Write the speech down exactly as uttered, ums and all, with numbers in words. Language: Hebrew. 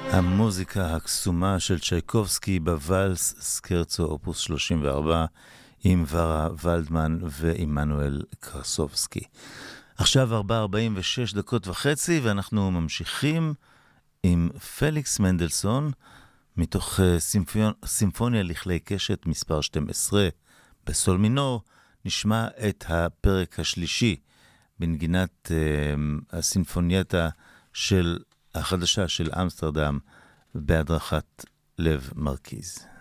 המוזיקה הקסומה של צ'ייקובסקי בוואלס סקרצו אופוס שלושים וארבע עם ורה ולדמן ועמנואל קרסובסקי. עכשיו ארבע ארבעים ושש דקות וחצי ואנחנו ממשיכים עם פליקס מנדלסון מתוך סימפוניה, סימפוניה לכלי קשת מספר שתים עשרה בסול מינור. נשמע את הפרק השלישי בנגינת uh, הסימפונייטה של החדשה של אמסטרדם בהדרכת לב מרקיז.